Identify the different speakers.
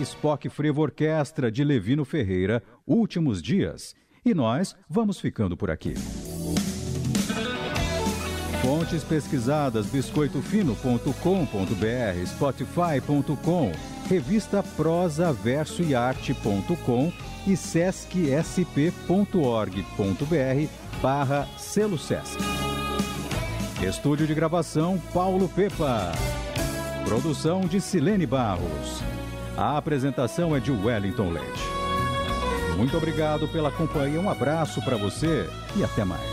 Speaker 1: Spock Frevo Orquestra, de Levino Ferreira, Últimos Dias. E nós vamos ficando por aqui. Fontes pesquisadas: biscoitofino.com.br, spotify.com, revista Prosa, Verso e Arte.com e sescsp.org.br/selo Sesc. Estúdio de gravação Paulo Pepa. Produção de Silene Barros. A apresentação é de Wellington Leite. Muito obrigado pela companhia, um abraço para você e até mais.